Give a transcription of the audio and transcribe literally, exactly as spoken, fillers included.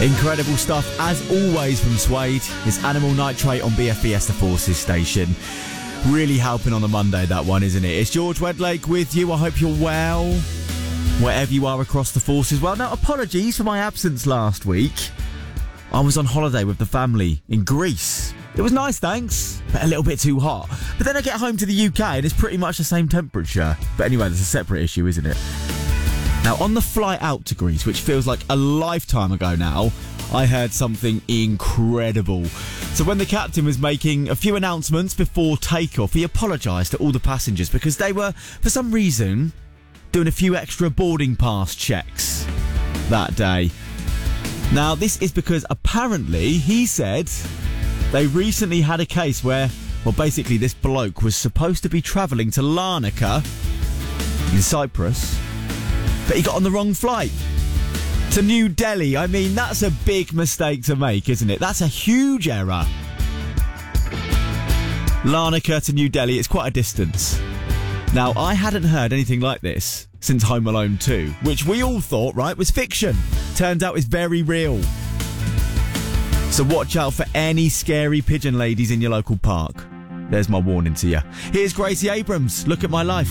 Incredible stuff, as always, from Suede. It's Animal Nitrate on B F B S, the Forces station. Really helping on the Monday, that one, isn't it? It's George Wedlake with you. I hope you're well, wherever you are across the Forces. Well, now, apologies for my absence last week. I was on holiday with the family in Greece. It was nice, thanks, but a little bit too hot. But then I get home to the U K and it's pretty much the same temperature. But anyway, that's a separate issue, isn't it? Now, on the flight out to Greece, which feels like a lifetime ago now, I heard something incredible. So when the captain was making a few announcements before takeoff, he apologised to all the passengers because they were, for some reason, doing a few extra boarding pass checks that day. Now, this is because apparently, he said, they recently had a case where, well, basically this bloke was supposed to be travelling to Larnaca in Cyprus, but he got on the wrong flight to New Delhi. I mean, that's a big mistake to make, isn't it? That's a huge error. Larnaca to New Delhi, it's quite a distance. Now, I hadn't heard anything like this since Home Alone two, which we all thought, right, was fiction. Turns out it's very real. So watch out for any scary pigeon ladies in your local park. There's my warning to you. Here's Gracie Abrams. Look at my life.